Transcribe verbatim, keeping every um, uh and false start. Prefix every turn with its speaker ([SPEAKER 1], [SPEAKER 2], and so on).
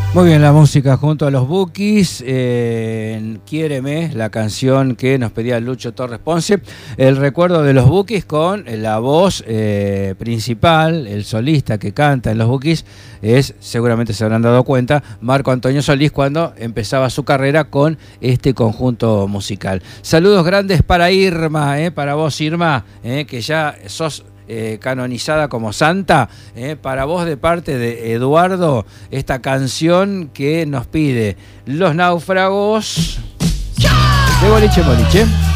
[SPEAKER 1] Muy bien, la música junto a los Bukis, eh, Quiéreme, la canción que nos pedía Lucho Torres Ponce, el recuerdo de los Bukis con la voz eh, principal, el solista que canta en los Bukis, es, seguramente se habrán dado cuenta, Marco Antonio Solís cuando empezaba su carrera con este conjunto musical. Saludos grandes para Irma, eh, para vos Irma, eh, que ya sos... Eh, canonizada como santa, eh, para vos de parte de Eduardo, esta canción que nos pide Los Náufragos de Boliche en Boliche.